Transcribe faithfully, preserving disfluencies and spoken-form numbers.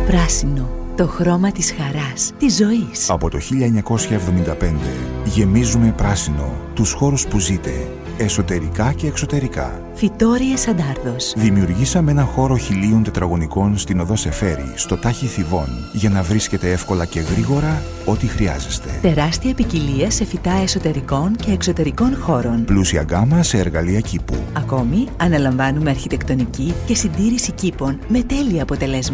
Πράσινο. Το χρώμα της χαράς, της ζωής. Από το χίλια εννιακόσια εβδομήντα πέντε γεμίζουμε πράσινο τους χώρους που ζείτε, εσωτερικά και εξωτερικά. Φυτόριες Αντάρδος. Δημιουργήσαμε ένα χώρο χιλίων τετραγωνικών στην οδό Σεφέρη, στο Τάχι Θηβών, για να βρίσκετε εύκολα και γρήγορα ό,τι χρειάζεστε. Τεράστια ποικιλία σε φυτά εσωτερικών και εξωτερικών χώρων. Πλούσια γκάμα σε εργαλεία κήπου. Ακόμη, αναλαμβάνουμε αρχιτεκτονική και συντήρηση κήπων με τέλεια αποτελέσματα.